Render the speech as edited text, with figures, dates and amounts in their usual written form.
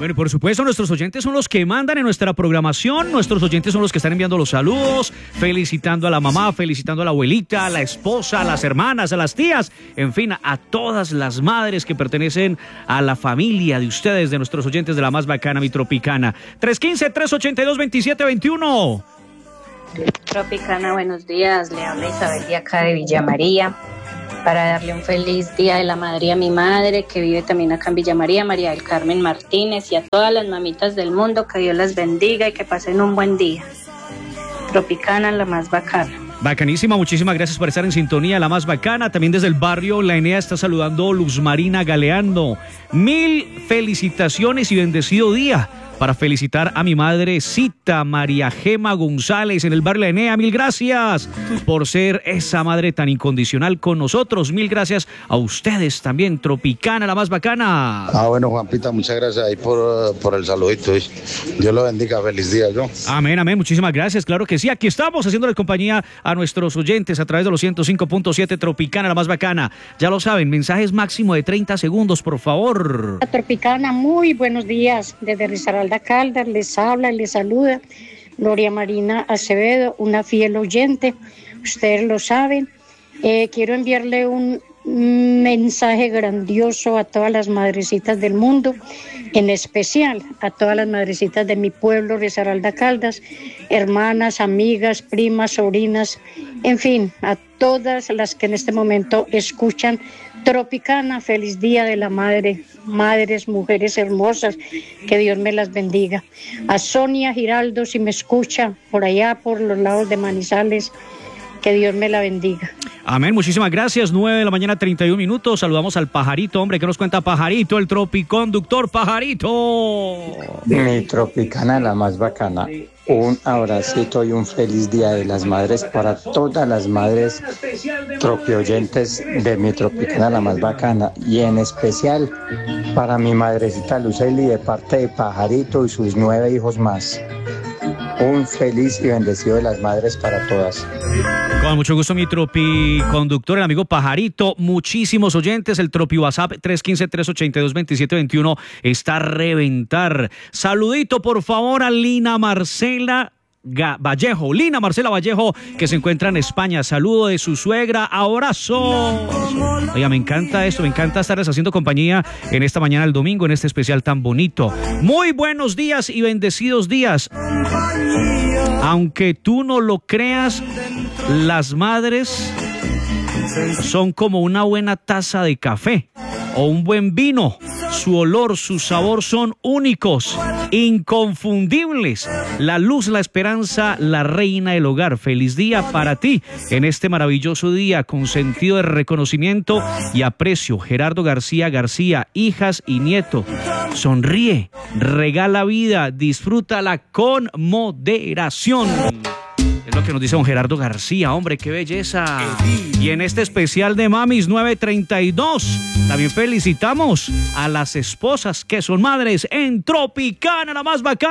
Bueno, y por supuesto, nuestros oyentes son los que mandan en nuestra programación. Nuestros oyentes son los que están enviando los saludos, felicitando a la mamá, felicitando a la abuelita, a la esposa, a las hermanas, a las tías, en fin, a todas las madres que pertenecen a la familia de ustedes, de nuestros oyentes de la más bacana, mi Tropicana. 315-382-2721. Tropicana, buenos días. Le habla Isabel de acá de Villa María para darle un feliz día de la madre a mi madre que vive también acá en Villa María, María del Carmen Martínez, y a todas las mamitas del mundo, que Dios las bendiga y que pasen un buen día. Tropicana, la más bacana. Bacanísima, muchísimas gracias por estar en sintonía, la más bacana. También desde el barrio La Enea está saludando Luz Marina Galeano. 1000 felicitaciones y bendecido día para felicitar a mi madrecita María Gema González en el barrio La Enea. 1000 gracias por ser esa madre tan incondicional con nosotros. 1000 gracias a ustedes también, Tropicana, la más bacana. Bueno, Juanpita, muchas gracias ahí por el saludito. Dios lo bendiga, feliz día, ¿no? Amén, amén, muchísimas gracias, claro que sí. Aquí estamos haciéndole compañía a nuestros oyentes a través de los 105.7 Tropicana, la más bacana. Ya lo saben, mensajes máximo de 30 segundos, por favor. Tropicana, muy buenos días. Desde Risaralda Caldas les habla y les saluda Gloria Marina Acevedo, una fiel oyente. Ustedes lo saben. Quiero enviarle un mensaje grandioso a todas las madrecitas del mundo, en especial a todas las madrecitas de mi pueblo, Risaralda Caldas, hermanas, amigas, primas, sobrinas, en fin, a todas las que en este momento escuchan Tropicana. Feliz Día de la Madre, madres, mujeres hermosas, que Dios me las bendiga. A Sonia Giraldo, si me escucha por allá, por los lados de Manizales, que Dios me la bendiga. Amén, muchísimas gracias. 9 de la mañana, 31 minutos. Saludamos al Pajarito, hombre, ¿qué nos cuenta Pajarito, el tropiconductor Pajarito? Mi Tropicana, la más bacana. Un abracito y un feliz Día de las Madres para todas las madres tropioyentes de mi Tropicana, la más bacana, y en especial para mi madrecita Luceli de parte de Pajarito y sus 9 hijos más. Un feliz y bendecido de las madres para todas. Con mucho gusto, mi tropiconductor, el amigo Pajarito. Muchísimos oyentes. El tropi WhatsApp 315-382-2721 está a reventar. Saludito, por favor, a Lina Marcela Vallejo. Lina Marcela Vallejo, que se encuentra en España. Saludo de su suegra. Abrazos. Oiga, me encanta esto. Me encanta estarles haciendo compañía en esta mañana del domingo, en este especial tan bonito. Muy buenos días y bendecidos días. Aunque tú no lo creas, las madres son como una buena taza de café o un buen vino. Su olor, su sabor son únicos, inconfundibles. La luz, la esperanza, la reina del hogar. Feliz día para ti en este maravilloso día, con sentido de reconocimiento y aprecio. Gerardo García García, hijas y nieto. Sonríe, regala vida, disfrútala con moderación. Es lo que nos dice don Gerardo García, hombre, qué belleza. Y en este especial de Mamis 932, también felicitamos a las esposas que son madres en Tropicana, la más bacana.